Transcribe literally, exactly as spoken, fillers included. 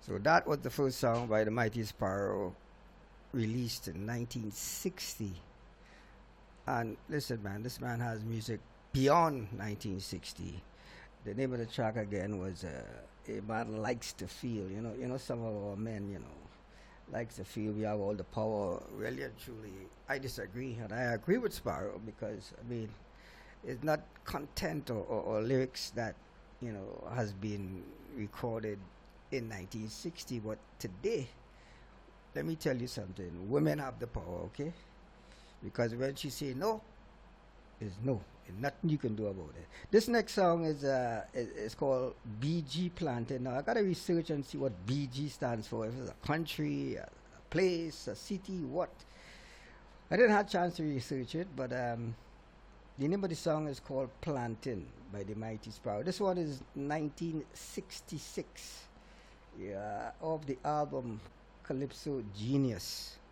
So that was the first song by the Mighty Sparrow, released in nineteen sixty. And listen, man, this man has music beyond nineteen sixty. The name of the track again was uh, "A Man Likes to Feel." You know, you know, some of our men, you know, likes to feel we have all the power. Really and truly, I disagree, and I agree with Sparrow because I mean, it's not content or, or, or lyrics that you know has been recorded in nineteen sixty, but today, let me tell you something. Women have the power, okay? Because when she say no, is no, and nothing you can do about it. This next song is uh is, is called B G Planted. Now I gotta research and see what B G stands for. If it's a country, a, a place, a city, what? I didn't have a chance to research it, but um, the name of the song is called Planting by the Mighty Sparrow. This one is nineteen sixty-six. Yeah, of the album Calypso Genius.